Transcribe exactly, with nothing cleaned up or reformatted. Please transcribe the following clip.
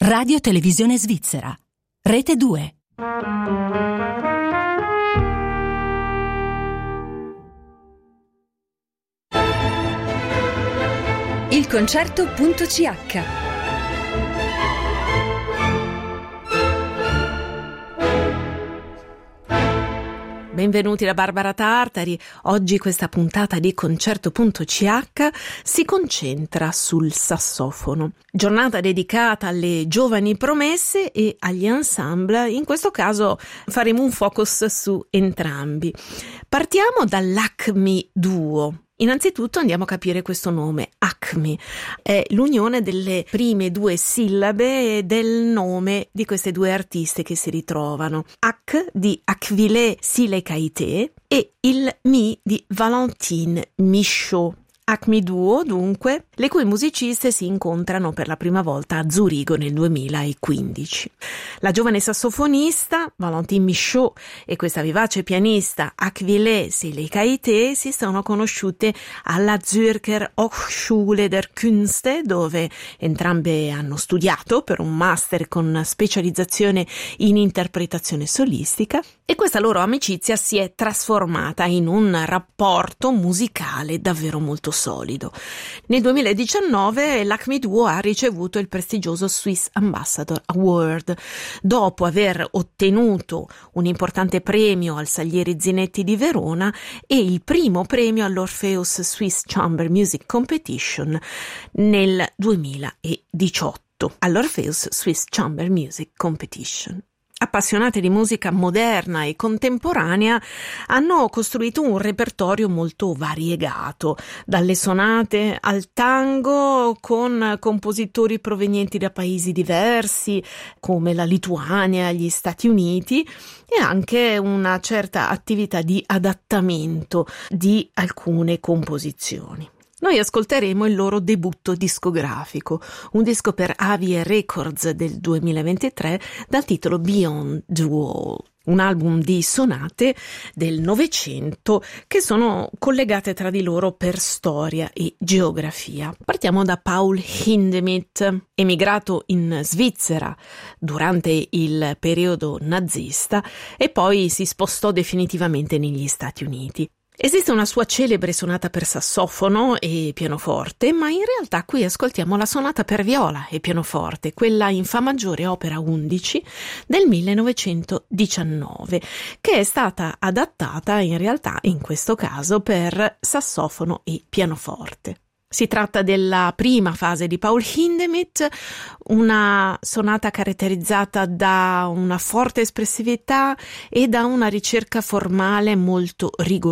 Radio Televisione Svizzera. Rete due. Il concerto.ch. Benvenuti da Barbara Tartari. Oggi questa puntata di Concerto.ch si concentra sul sassofono. Giornata dedicata alle giovani promesse e agli ensemble. In questo caso faremo un focus su entrambi. Partiamo dall'Acme Duo. Innanzitutto andiamo a capire questo nome. Acme è l'unione delle prime due sillabe del nome di queste due artiste che si ritrovano. Ac di Akvilé Silekaité e il Mi di Valentine Michaud. Acme Duo, dunque, le cui musiciste si incontrano per la prima volta a Zurigo nel duemilaquindici. La giovane sassofonista Valentine Michaud e questa vivace pianista Akvilé Silekaité si sono conosciute alla Zürcher Hochschule der Künste, dove entrambe hanno studiato per un master con specializzazione in interpretazione solistica, e questa loro amicizia si è trasformata in un rapporto musicale davvero molto solido. Nel duemiladiciannove l'Acme Duo ha ricevuto il prestigioso Swiss Ambassador Award dopo aver ottenuto un importante premio al Salieri Zinetti di Verona e il primo premio all'Orpheus Swiss Chamber Music Competition nel duemiladiciotto. All'Orpheus Swiss Chamber Music Competition. Appassionate di musica moderna e contemporanea, hanno costruito un repertorio molto variegato, dalle sonate al tango, con compositori provenienti da paesi diversi come la Lituania, gli Stati Uniti, e anche una certa attività di adattamento di alcune composizioni. Noi ascolteremo il loro debutto discografico, un disco per Avie Records del duemilaventitré dal titolo Beyond the Wall, un album di sonate del Novecento che sono collegate tra di loro per storia e geografia. Partiamo da Paul Hindemith, emigrato in Svizzera durante il periodo nazista e poi si spostò definitivamente negli Stati Uniti. Esiste una sua celebre sonata per sassofono e pianoforte, ma in realtà qui ascoltiamo la sonata per viola e pianoforte, quella in fa maggiore opera undici del millenovecentodiciannove, che è stata adattata in realtà in questo caso per sassofono e pianoforte. Si tratta della prima fase di Paul Hindemith, una sonata caratterizzata da una forte espressività e da una ricerca formale molto rigorosa.